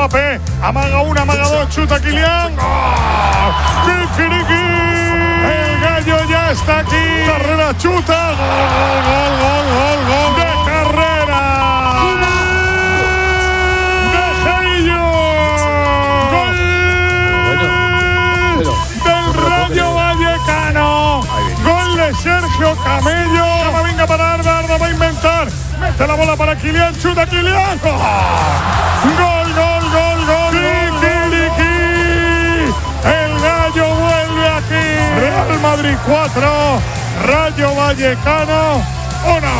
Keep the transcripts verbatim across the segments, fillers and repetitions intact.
Mbappé, amaga una, amaga dos, chuta Kylian. ¡Gol! ¡Kikiriki! El gallo ya está aquí. Carrera, chuta. Gol, gol, gol, gol, gol. De carrera. De Gello. Gol del Rayo Vallecano. Gol de Sergio Camello. Venga para Arda, Arda va a inventar. Mete la bola para Kylian, chuta Kylian. Gol, gol, gol, gol. Kikiriki. El gallo vuelve aquí. Real Madrid cuatro, Rayo Vallecano uno.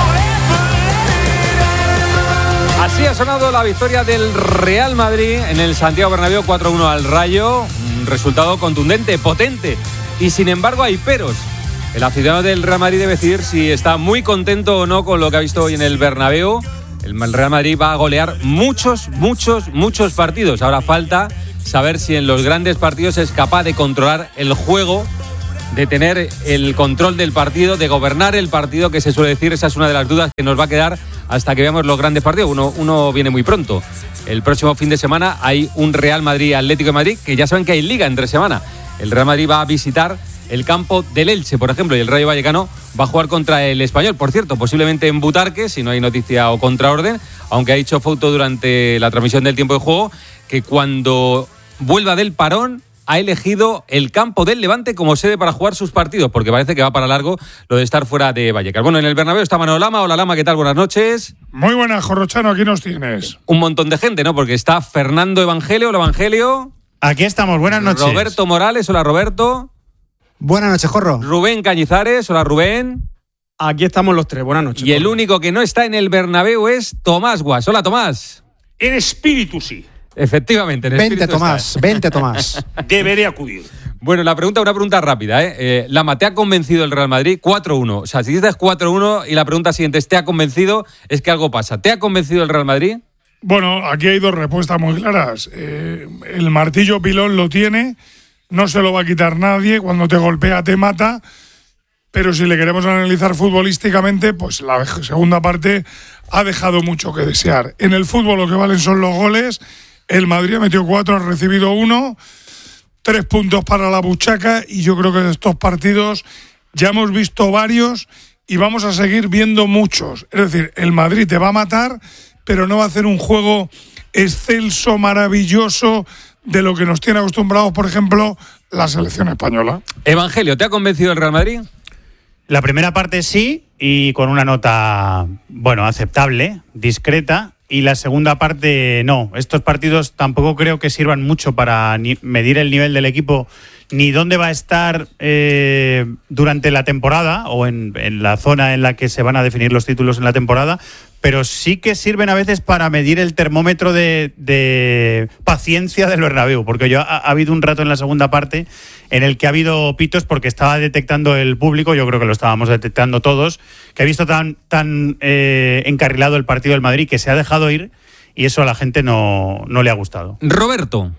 Así ha sonado la victoria del Real Madrid en el Santiago Bernabéu cuatro uno al Rayo. Un resultado contundente, potente. Y sin embargo hay peros. El aficionado del Real Madrid debe decidir si está muy contento o no con lo que ha visto hoy en el Bernabéu. El Real Madrid va a golear muchos, muchos, muchos partidos. Ahora falta saber si en los grandes partidos es capaz de controlar el juego, de tener el control del partido, de gobernar el partido, que se suele decir. Esa es una de las dudas que nos va a quedar hasta que veamos los grandes partidos. Uno, uno viene muy pronto. El próximo fin de semana hay un Real Madrid-Atlético de Madrid, que ya saben que hay liga entre semana. El Real Madrid va a visitar el campo del Elche, por ejemplo, y el Rayo Vallecano va a jugar contra el Español, por cierto, posiblemente en Butarque, si no hay noticia o contraorden, aunque ha dicho Fouto durante la transmisión del tiempo de juego que cuando vuelva del parón ha elegido el campo del Levante como sede para jugar sus partidos, porque parece que va para largo lo de estar fuera de Vallecas. Bueno, en el Bernabéu está Manolo Lama. Hola Lama, ¿qué tal? Buenas noches. Muy buenas, Jorrochano, aquí nos tienes. Un montón de gente, ¿no? Porque está Fernando Evangelio. Hola Evangelio. Aquí estamos, buenas noches. Roberto Morales. Hola Roberto. Buenas noches, Jorro. Rubén Cañizares. Hola Rubén. Aquí estamos los tres, buenas noches. Y el único que no está en el Bernabéu es Tomás Guas. Hola Tomás. En espíritu sí. Efectivamente, en espíritu Vente Tomás, está. vente Tomás. Deberé acudir. Bueno, la pregunta, una pregunta rápida, ¿eh? eh Lama, ¿te ha convencido el Real Madrid? cuatro uno. O sea, si dices cuatro uno y la pregunta siguiente es ¿te ha convencido? Es que algo pasa. ¿Te ha convencido el Real Madrid? Bueno, aquí hay dos respuestas muy claras. Eh, el martillo pilón lo tiene, no se lo va a quitar nadie, cuando te golpea te mata, pero si le queremos analizar futbolísticamente, pues la segunda parte ha dejado mucho que desear. En el fútbol lo que valen son los goles, el Madrid ha metido cuatro, ha recibido uno, tres puntos para la buchaca, y yo creo que de estos partidos ya hemos visto varios y vamos a seguir viendo muchos. Es decir, el Madrid te va a matar, pero no va a hacer un juego excelso, maravilloso, de lo que nos tiene acostumbrados, por ejemplo, la selección española. Evangelio, ¿te ha convencido el Real Madrid? La primera parte sí, y con una nota, bueno, aceptable, discreta, y la segunda parte no. Estos partidos tampoco creo que sirvan mucho para ni medir el nivel del equipo, ni dónde va a estar eh, durante la temporada o en, en la zona en la que se van a definir los títulos en la temporada, pero sí que sirven a veces para medir el termómetro de, de paciencia del Bernabéu, porque yo, ha, ha habido un rato en la segunda parte en el que ha habido pitos porque estaba detectando el público, yo creo que lo estábamos detectando todos, que he visto tan, tan eh, encarrilado el partido del Madrid que se ha dejado ir, y eso a la gente no, no le ha gustado. Roberto.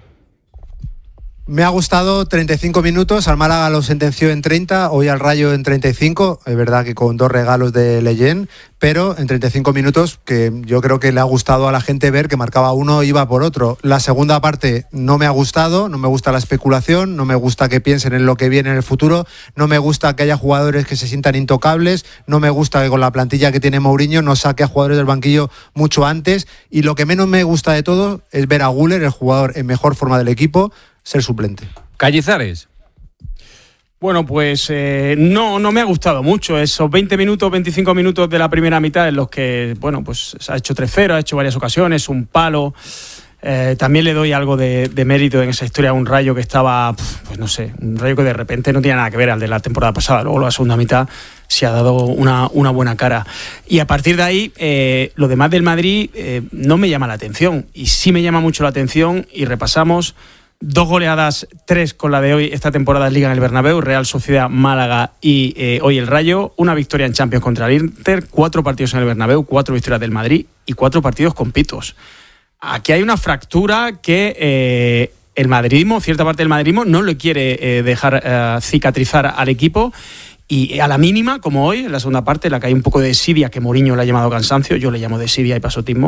Me ha gustado treinta y cinco minutos, al Málaga lo sentenció en treinta, hoy al Rayo en treinta y cinco, es verdad que con dos regalos de Leyen, pero en treinta y cinco minutos que yo creo que le ha gustado a la gente ver que marcaba uno, iba por otro. La segunda parte no me ha gustado, no me gusta la especulación, no me gusta que piensen en lo que viene en el futuro, no me gusta que haya jugadores que se sientan intocables, no me gusta que con la plantilla que tiene Mourinho no saque a jugadores del banquillo mucho antes, y lo que menos me gusta de todo es ver a Güler, el jugador en mejor forma del equipo, ser suplente. Cañizares. Bueno, pues eh, no, no me ha gustado mucho esos veinte minutos, veinticinco minutos de la primera mitad en los que, bueno, pues se ha hecho tres cero, ha hecho varias ocasiones, un palo. Eh, también le doy algo de, de mérito en esa historia a un Rayo que estaba, pues no sé, un Rayo que de repente no tiene nada que ver al de la temporada pasada. Luego la segunda mitad se ha dado una, una buena cara. Y a partir de ahí, eh, lo demás del Madrid eh, no me llama la atención. Y sí me llama mucho la atención, y repasamos dos goleadas, tres con la de hoy, esta temporada en Liga en el Bernabéu, Real Sociedad, Málaga y eh, hoy el Rayo, una victoria en Champions contra el Inter, cuatro partidos en el Bernabéu, cuatro victorias del Madrid y cuatro partidos con pitos. Aquí hay una fractura que eh, el madridismo, cierta parte del madridismo, no le quiere eh, dejar eh, cicatrizar al equipo, y a la mínima, como hoy, en la segunda parte, en la que hay un poco de desidia, que Mourinho le ha llamado cansancio, yo le llamo desidia y pasotismo,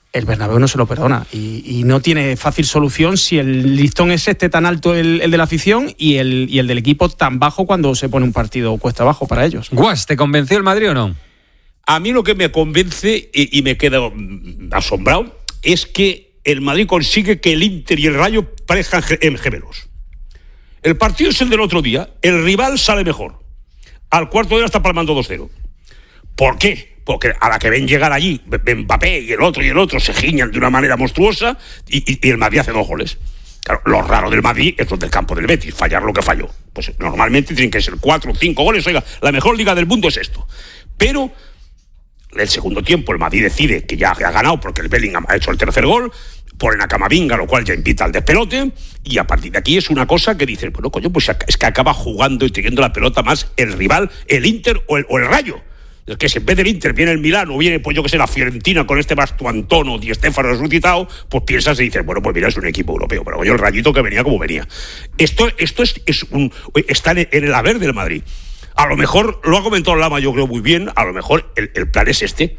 el Bernabéu no se lo perdona y, y no tiene fácil solución si el listón es este tan alto, el, el de la afición, y el, y el del equipo tan bajo cuando se pone un partido cuesta abajo para ellos. Guas, ¿te convenció el Madrid o no? A mí lo que me convence y, y me quedo asombrado es que el Madrid consigue que el Inter y el Rayo parezcan gemelos. El partido es el del otro día, el rival sale mejor. Al cuarto de hora está palmando dos cero. ¿Por qué? Porque a la que ven llegar allí, Mbappé y el otro y el otro se giñan de una manera monstruosa y, y, y el Madrid hace dos goles. Claro, lo raro del Madrid es lo del campo del Betis, fallar lo que falló. Pues normalmente tienen que ser cuatro o cinco goles. Oiga, la mejor liga del mundo es esto. Pero el segundo tiempo el Madrid decide que ya ha ganado porque el Bellingham ha hecho el tercer gol, ponen a Camavinga, lo cual ya invita al despelote, y a partir de aquí es una cosa que dices, bueno, coño, pues es que acaba jugando y teniendo la pelota más el rival, el Inter o el, o el Rayo. Es que si en vez del Inter viene el Milán o viene, pues yo que sé, la Fiorentina con este Bastuantón o Di Stéfano resucitado, pues piensas y dices, bueno, pues mira, es un equipo europeo, pero yo el Rayito que venía como venía. Esto, esto es, es un, está en el haber del Madrid. A lo mejor, lo ha comentado Lama, yo creo muy bien, a lo mejor el, el plan es este.